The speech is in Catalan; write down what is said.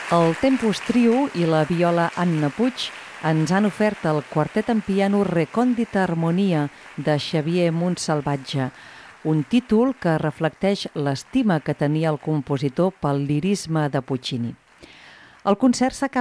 El Tempus Trio i la viola Anna Puig ens han ofert el quartet en piano Recòndita Harmonia de Xavier Montsalvatge, un títol que reflecteix l'estima que tenia el compositor pel lirisme de Puccini. El concert s'acaba